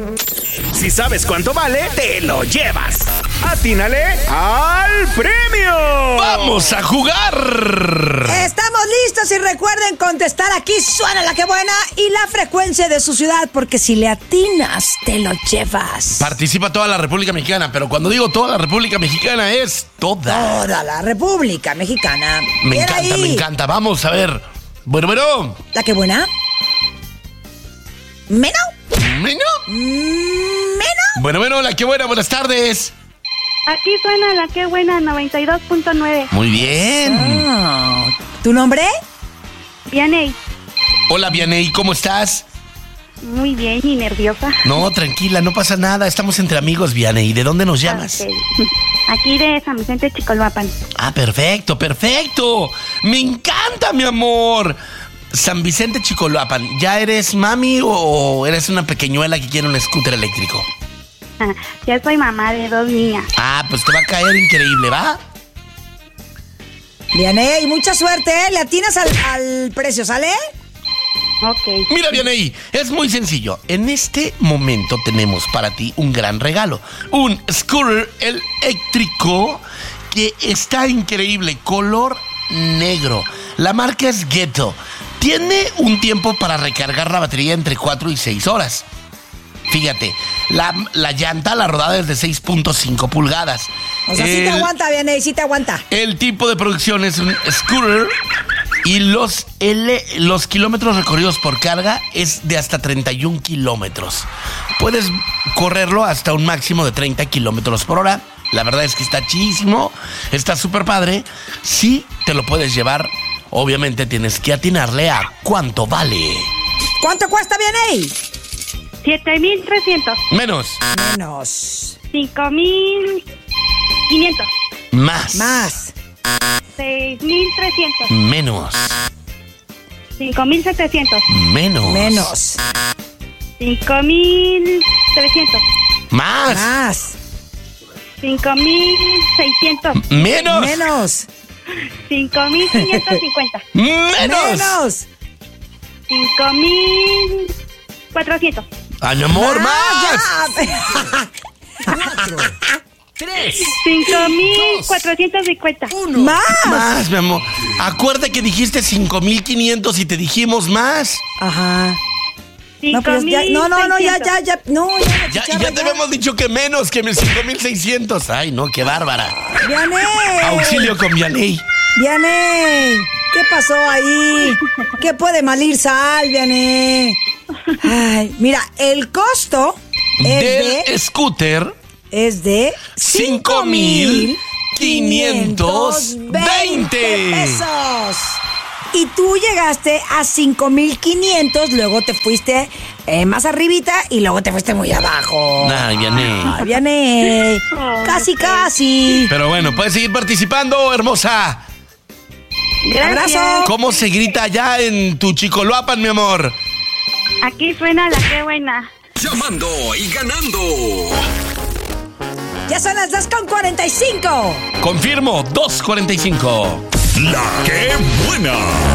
Si sabes cuánto vale, te lo llevas. ¡Atínale al premio! ¡Vamos a jugar! Estamos listos y recuerden contestar. Aquí suena la que buena y la frecuencia de su ciudad, porque si le atinas, te lo llevas. Participa toda la República Mexicana, pero cuando digo toda la República Mexicana es toda. Toda la República Mexicana. Me Bien encanta, ahí. me encanta. Vamos a ver. Bueno. ¿La que buena? ¿Meno? ¿Meno? ¿Meno? Bueno, la que buena, buenas tardes. Aquí suena la que buena 92.9. Muy bien. Ah, ¿tu nombre? Vianey. Hola, Vianey, ¿cómo estás? Muy bien y nerviosa. No, tranquila, no pasa nada. Estamos entre amigos, Vianey. ¿De dónde nos llamas? Ok. Aquí de San Vicente Chicolhuapan. Ah, perfecto. Me encanta, mi amor. San Vicente Chicolhuapan, ¿ya eres mami o eres una pequeñuela que quiere un scooter eléctrico? Ya soy mamá de 2 niñas. Ah, pues te va a caer increíble, ¿va? Vianey, mucha suerte, ¿eh? Le atinas al precio, ¿sale? Ok. Mira, Vianey, es muy sencillo. En este momento tenemos para ti un gran regalo. Un scooter eléctrico que está increíble, color negro. La marca es Ghetto. Tiene un tiempo para recargar la batería entre 4 y 6 horas. Fíjate, la llanta, la rodada es de 6.5 pulgadas. O sea, sí te aguanta, Vianey, sí te aguanta. El tipo de producción es un scooter y los kilómetros recorridos por carga es de hasta 31 kilómetros. Puedes correrlo hasta un máximo de 30 kilómetros por hora. La verdad es que está chidísimo, está súper padre. Sí, te lo puedes llevar. Obviamente tienes que atinarle a cuánto vale. ¿Cuánto cuesta, Vianey? 7,300. Menos. Menos. 5,500. Más. 6,300. Menos. 5,700. Menos. 5,300. Más. 5,600. Menos. 5,550. Menos. 5,400. Ay, mi amor, más. 5,450. Más, mi amor. Acuerda que dijiste 5,500 y te dijimos más. Ajá. No, pues ya, no, ya. No, Ya te habíamos dicho que menos, que 5,600. Ay, no, qué bárbara. Vianey. Auxilio con Vianey. Vianey, ¿qué pasó ahí? ¿Qué puede mal ir sal, Vianey? Ay, mira, el costo Del scooter es de 5,520 pesos. Y tú llegaste a 5,500, luego te fuiste más arribita y luego te fuiste muy abajo. Ay, Vianey. Ay, Vianey, casi. Pero bueno, puedes seguir participando, hermosa. Gracias. Abrazo. ¿Cómo se grita allá en tu Chicolhuapan, mi amor? Aquí suena la que buena. Llamando y ganando. Ya son las 2:45. Confirmo, 2:45. La que buena.